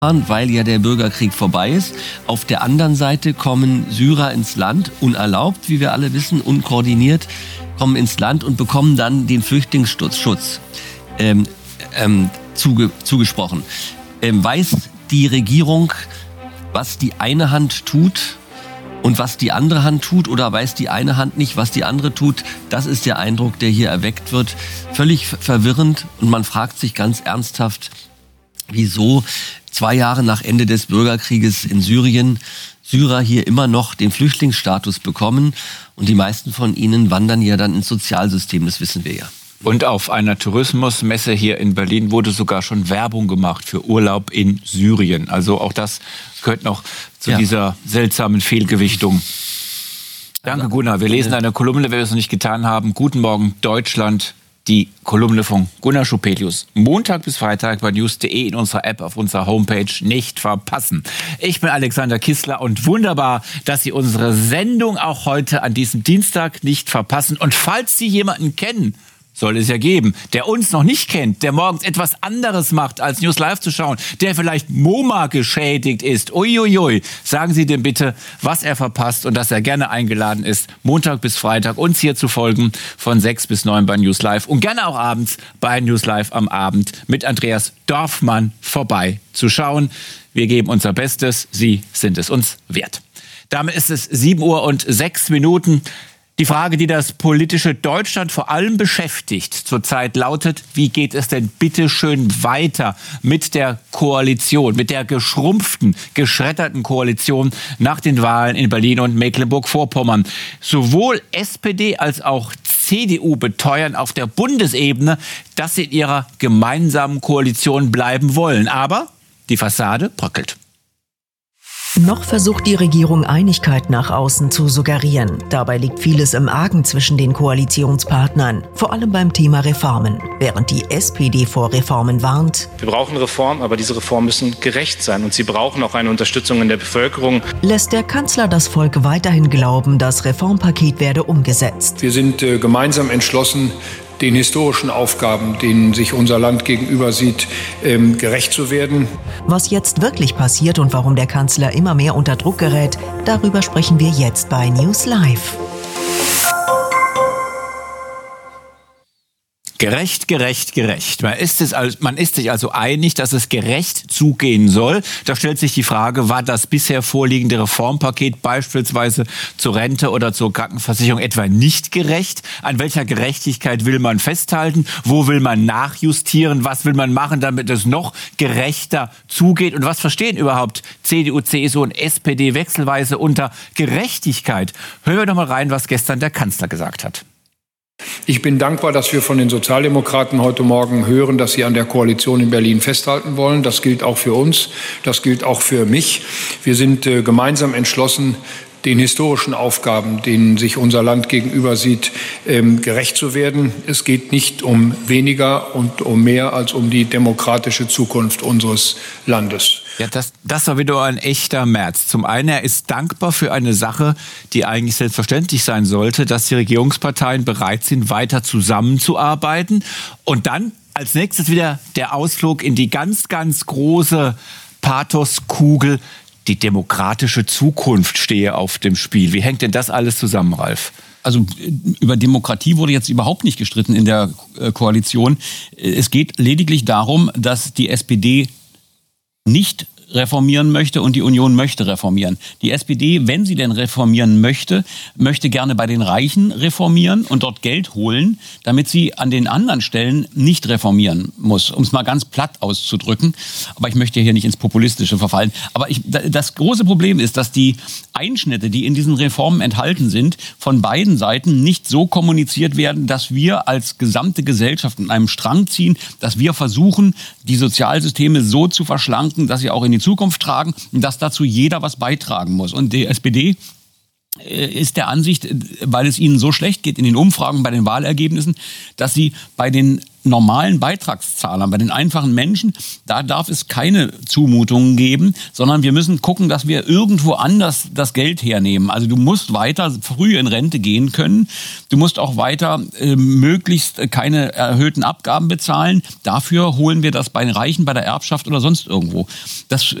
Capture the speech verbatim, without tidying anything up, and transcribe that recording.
weil ja der Bürgerkrieg vorbei ist. Auf der anderen Seite kommen Syrer ins Land, unerlaubt, wie wir alle wissen, unkoordiniert, kommen ins Land und bekommen dann den Flüchtlingsschutz ähm, ähm, zuge, zugesprochen. Ähm, weiß die Regierung, was die eine Hand tut und was die andere Hand tut, oder weiß die eine Hand nicht, was die andere tut? Das ist der Eindruck, der hier erweckt wird. Völlig verwirrend, und man fragt sich ganz ernsthaft, wieso zwei Jahre nach Ende des Bürgerkrieges in Syrien Syrer hier immer noch den Flüchtlingsstatus bekommen, und die meisten von ihnen wandern ja dann ins Sozialsystem, das wissen wir ja. Und auf einer Tourismusmesse hier in Berlin wurde sogar schon Werbung gemacht für Urlaub in Syrien. Also auch das gehört noch zu ja. dieser seltsamen Fehlgewichtung. Danke, Gunnar. Wir lesen eine Kolumne, wenn wir es noch nicht getan haben. Guten Morgen, Deutschland. Die Kolumne von Gunnar Schupelius. Montag bis Freitag bei news punkt de, in unserer App, auf unserer Homepage. Nicht verpassen. Ich bin Alexander Kissler, und wunderbar, dass Sie unsere Sendung auch heute an diesem Dienstag nicht verpassen. Und falls Sie jemanden kennen, soll es ja geben, der uns noch nicht kennt, der morgens etwas anderes macht, als News Live zu schauen, der vielleicht MoMA geschädigt ist. Uiuiui, sagen Sie dem bitte, was er verpasst, und dass er gerne eingeladen ist, Montag bis Freitag uns hier zu folgen, von sechs bis neun bei News Live, und gerne auch abends bei News Live am Abend mit Andreas Dorfmann vorbei zu schauen. Wir geben unser Bestes, Sie sind es uns wert. Damit ist es sieben Uhr und sechs Minuten. Die Frage, die das politische Deutschland vor allem beschäftigt zurzeit, lautet: Wie geht es denn bitte schön weiter mit der Koalition, mit der geschrumpften, geschredderten Koalition nach den Wahlen in Berlin und Mecklenburg-Vorpommern? Sowohl S P D als auch C D U beteuern auf der Bundesebene, dass sie in ihrer gemeinsamen Koalition bleiben wollen. Aber die Fassade bröckelt. Noch versucht die Regierung, Einigkeit nach außen zu suggerieren. Dabei liegt vieles im Argen zwischen den Koalitionspartnern, vor allem beim Thema Reformen. Während die S P D vor Reformen warnt: Wir brauchen Reformen, aber diese Reformen müssen gerecht sein, und sie brauchen auch eine Unterstützung in der Bevölkerung. Lässt der Kanzler das Volk weiterhin glauben, das Reformpaket werde umgesetzt. Wir sind äh, gemeinsam entschlossen, den historischen Aufgaben, denen sich unser Land gegenüber sieht, ähm, gerecht zu werden. Was jetzt wirklich passiert und warum der Kanzler immer mehr unter Druck gerät, darüber sprechen wir jetzt bei News Live. Gerecht, gerecht, gerecht. Man ist, es also, man ist sich also einig, dass es gerecht zugehen soll. Da stellt sich die Frage, war das bisher vorliegende Reformpaket beispielsweise zur Rente oder zur Krankenversicherung etwa nicht gerecht? An welcher Gerechtigkeit will man festhalten? Wo will man nachjustieren? Was will man machen, damit es noch gerechter zugeht? Und was verstehen überhaupt C D U, C S U und S P D wechselweise unter Gerechtigkeit? Hören wir doch mal rein, was gestern der Kanzler gesagt hat. Ich bin dankbar, dass wir von den Sozialdemokraten heute Morgen hören, dass sie an der Koalition in Berlin festhalten wollen. Das gilt auch für uns, das gilt auch für mich. Wir sind äh, gemeinsam entschlossen, den historischen Aufgaben, denen sich unser Land gegenüber sieht, ähm, gerecht zu werden. Es geht nicht um weniger und um mehr als um die demokratische Zukunft unseres Landes. Ja, das, das war wieder ein echter Merz. Zum einen, er ist dankbar für eine Sache, die eigentlich selbstverständlich sein sollte, dass die Regierungsparteien bereit sind, weiter zusammenzuarbeiten. Und dann als nächstes wieder der Ausflug in die ganz, ganz große Pathoskugel. Die demokratische Zukunft stehe auf dem Spiel. Wie hängt denn das alles zusammen, Ralf? Also über Demokratie wurde jetzt überhaupt nicht gestritten in der Koalition. Es geht lediglich darum, dass die S P D nicht reformieren möchte und die Union möchte reformieren. Die S P D, wenn sie denn reformieren möchte, möchte gerne bei den Reichen reformieren und dort Geld holen, damit sie an den anderen Stellen nicht reformieren muss, um es mal ganz platt auszudrücken. Aber ich möchte hier nicht ins Populistische verfallen. Aber ich, das große Problem ist, dass die Einschnitte, die in diesen Reformen enthalten sind, von beiden Seiten nicht so kommuniziert werden, dass wir als gesamte Gesellschaft an einem Strang ziehen, dass wir versuchen, die Sozialsysteme so zu verschlanken, dass sie auch in die Zukunft tragen und dass dazu jeder was beitragen muss. Und die S P D ist der Ansicht, weil es ihnen so schlecht geht in den Umfragen, bei den Wahlergebnissen, dass sie bei den normalen Beitragszahlern, bei den einfachen Menschen, da darf es keine Zumutungen geben, sondern wir müssen gucken, dass wir irgendwo anders das Geld hernehmen. Also du musst weiter früh in Rente gehen können. Du musst auch weiter äh, möglichst keine erhöhten Abgaben bezahlen. Dafür holen wir das bei den Reichen, bei der Erbschaft oder sonst irgendwo. Das